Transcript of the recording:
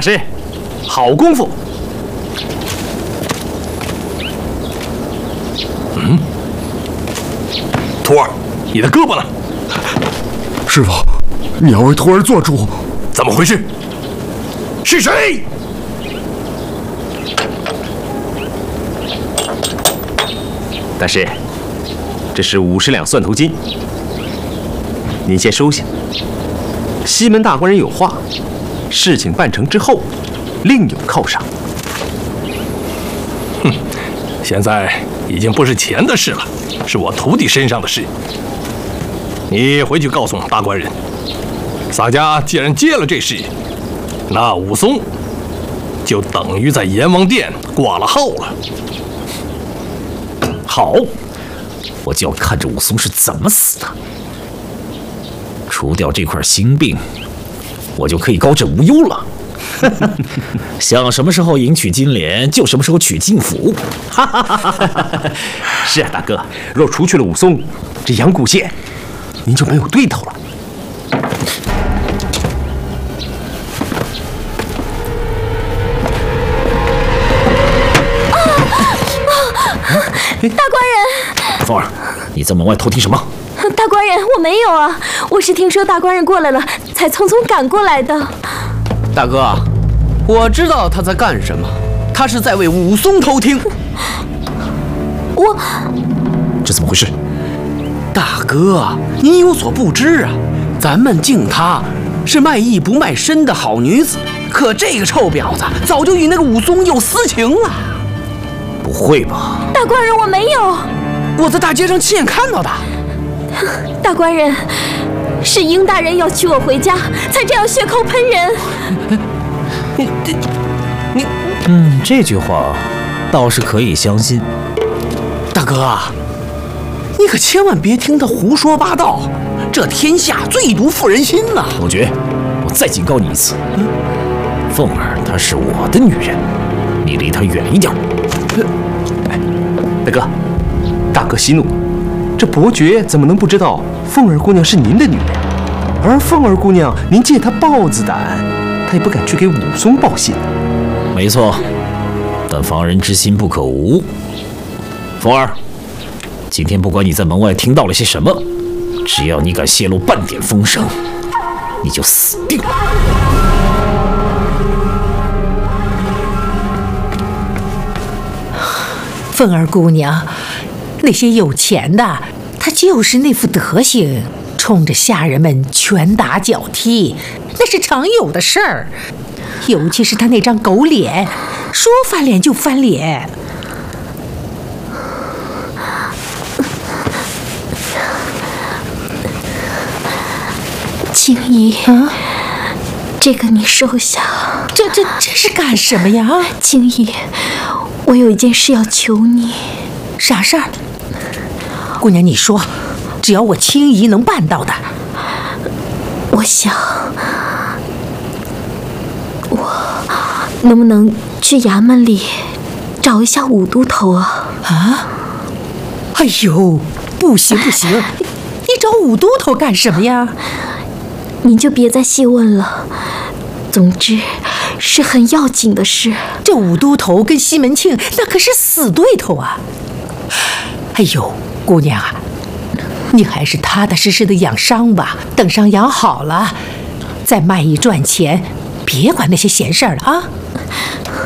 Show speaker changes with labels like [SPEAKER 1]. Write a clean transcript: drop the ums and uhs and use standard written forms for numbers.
[SPEAKER 1] 师，好功夫！
[SPEAKER 2] 徒儿，你的胳膊呢？
[SPEAKER 3] 师傅，你要为徒儿做主。
[SPEAKER 2] 怎么回事？是谁？
[SPEAKER 1] 大师，这是50两蒜头金，您先收下。西门大官人有话，事情办成之后，另有犒赏。
[SPEAKER 2] 现在已经不是钱的事了，是我徒弟身上的事。你回去告诉大官人，洒家既然接了这事，那武松就等于在阎王殿挂了号了。
[SPEAKER 4] 好，我就要看着武松是怎么死的。除掉这块心病，我就可以高枕无忧了。想什么时候迎娶金莲，就什么时候娶金府。
[SPEAKER 1] 是啊，大哥，若除去了武松，这阳谷县您就没有对头了。
[SPEAKER 5] 大官人，
[SPEAKER 4] 凤儿，你在门外偷听什么？
[SPEAKER 5] 大官人，我没有啊，我是听说大官人过来了，才匆匆赶过来的。
[SPEAKER 6] 大哥，我知道他在干什么，他是在为武松偷听。
[SPEAKER 4] 这怎么回事？
[SPEAKER 6] 大哥，您有所不知啊，咱们敬她是卖艺不卖身的好女子，可这个臭婊子早就与那个武松有私情了。
[SPEAKER 4] 不会吧？
[SPEAKER 5] 大官人，我没有，
[SPEAKER 6] 我在大街上亲眼看到的。
[SPEAKER 5] 大官人，是英大人要娶我回家，才这样血口喷人。
[SPEAKER 4] 这句话倒是可以相信。
[SPEAKER 6] 大哥，你可千万别听他胡说八道，这天下最毒妇人心呐！
[SPEAKER 4] 伯爵，我再警告你一次，凤儿她是我的女人，你离她远一点。
[SPEAKER 1] 大哥，大哥息怒，这伯爵怎么能不知道凤儿姑娘是您的女人？而凤儿姑娘，您借她豹子胆，她也不敢去给武松报信。
[SPEAKER 4] 没错，但防人之心不可无。凤儿，今天不管你在门外听到了些什么，只要你敢泄露半点风声，你就死定了。
[SPEAKER 7] 凤儿姑娘，那些有钱的，他就是那副德行，冲着下人们拳打脚踢，那是常有的事儿。尤其是他那张狗脸，说翻脸就翻脸。
[SPEAKER 5] 青姨，这个你收下。
[SPEAKER 7] 这是干什么呀？
[SPEAKER 5] 青姨，我有一件事要求你。
[SPEAKER 7] 啥事儿？姑娘，你说，只要我青姨能办到的。
[SPEAKER 5] 我想，我能不能去衙门里找一下武都头啊？
[SPEAKER 7] 啊？哎呦，不行不行，你找武都头干什么呀？
[SPEAKER 5] 您就别再细问了，总之是很要紧的事。
[SPEAKER 7] 这武都头跟西门庆那可是死对头啊！哎呦，姑娘啊，你还是踏踏实实的养伤吧，等伤养好了，再卖艺赚钱，别管那些闲事儿了啊。